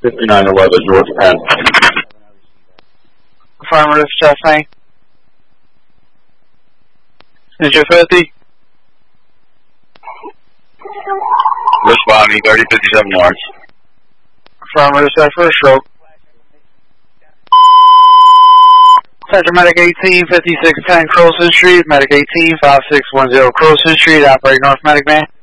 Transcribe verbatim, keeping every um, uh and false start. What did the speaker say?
fifty-nine eleven, North Penn. Affirmative, Stephanie. Is your fifty? Responding, thirty fifty-seven Lawrence. Affirmative, set for a stroke. Center Medic eighteen, fifty-six ten Crowson Street, Medic eighteen, five six one zero Crowson Street, operate North Medic Man.